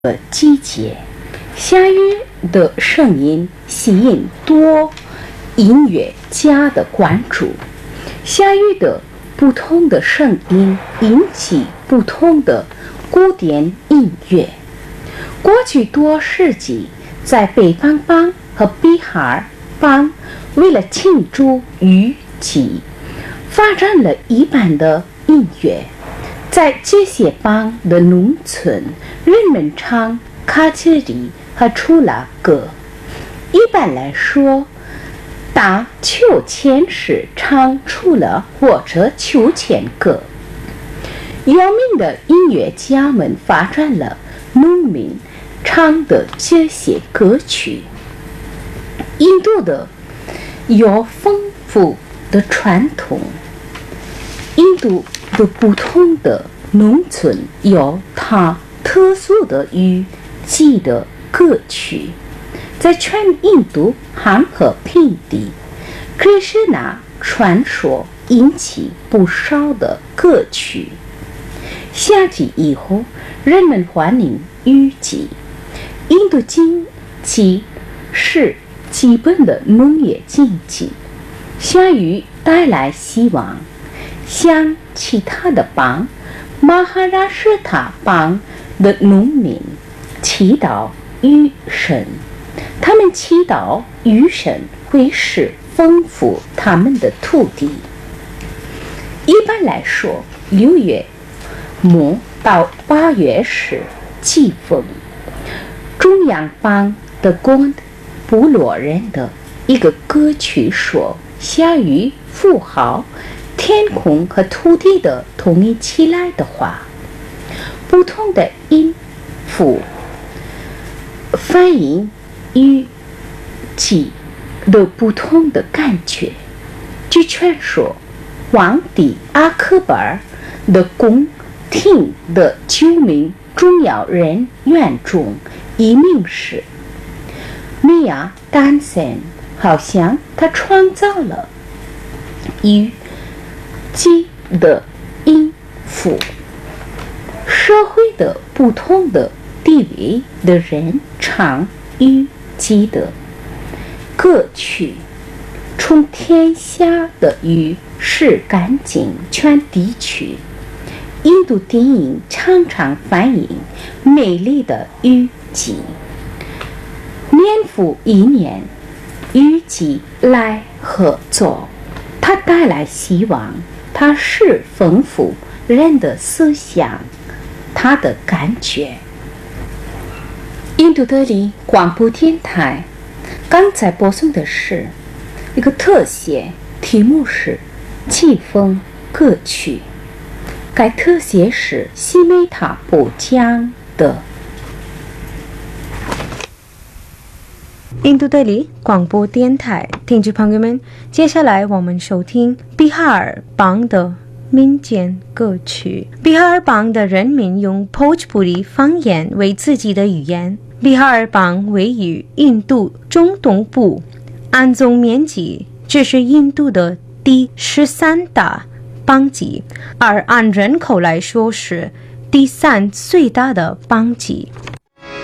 季节，下雨的声音吸引多音乐家的关注。下雨的不同的声音引起不同的古典音乐。过去多世纪，在北方邦和比哈尔邦，为了庆祝雨季，发展了一般的音乐。在这些邦的农村，人们唱卡切里和出拉歌。一般来说，打秋千时唱出拉或者秋千歌。有名的音乐家们发展了农民唱的这些歌曲。印度的有丰富的传统，印度的不同的农村有它特殊的雨季的歌曲。在全印度汉和平地，krishna是传说引起不少的歌曲。夏季以后，人们欢迎雨季。印度经济是基本的农业经济，下雨带来希望。像其他的邦，马哈拉施塔邦的农民祈祷雨神，他们祈祷雨神会使丰富他们的土地。一般来说，6月末到8月是季风。中央邦的贡部落人的一个歌曲说，下雨符号天空和土地的统一起来的话，不同的音符反映雨季的不同的感觉。据传说，皇帝阿克巴尔的宫廷的9名重要人员中，一名是米亚丹森，好像他创造了雨季的音符。社会的不同的地位的人唱雨季的歌曲。从天下的雨是干净全地区。印度电影常常反映美丽的雨季。年复一年，雨季来和走，它带来希望，它是丰富人的思想，他的感觉。印度德里广播电台刚才播送的是一个特写，题目是季风歌曲。该特写是西梅塔播讲的。 印度德里广播电台听众朋友们，接下来我们收听比哈尔邦的民间歌曲。比哈尔邦的人民用 Bhojpuri 方言为自己的语言。比哈尔邦位于印度中东部，按总面积这是印度的第13大邦级，而按人口来说是第3最大的邦级。